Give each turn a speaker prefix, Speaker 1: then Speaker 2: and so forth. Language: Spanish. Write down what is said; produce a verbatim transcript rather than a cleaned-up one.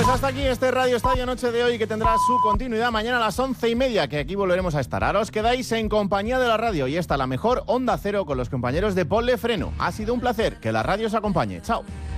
Speaker 1: Pues hasta aquí este Radio Estadio Noche de hoy, que tendrá su continuidad mañana a las once y media, que aquí volveremos a estar. Ahora os quedáis en compañía de la radio y esta la mejor Onda Cero con los compañeros de Ponle Freno. Ha sido un placer, que la radio os acompañe. Chao.